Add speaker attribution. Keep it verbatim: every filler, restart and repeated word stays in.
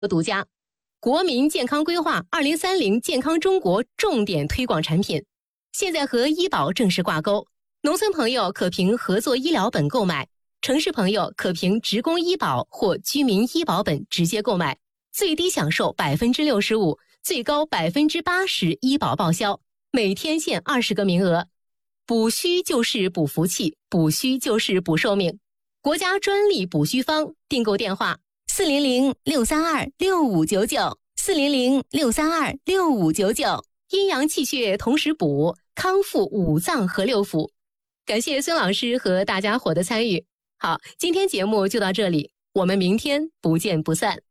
Speaker 1: 独家国民健康规划二零三零健康中国重点推广产品，现在和医保正式挂钩。农村朋友可凭合作医疗本购买，城市朋友可凭职工医保或居民医保本直接购买，最低享受百分之六十五，最高百分之八十医保报销，每天限二十个名额。补虚就是补福气，补虚就是补寿命。国家专利补虚方，订购电话四零零六三二六五九九，四零零六三二六五九九，阴阳气血同时补，康复五脏和六腑。感谢孙老师和大家伙的参与。好，今天节目就到这里，我们明天不见不散。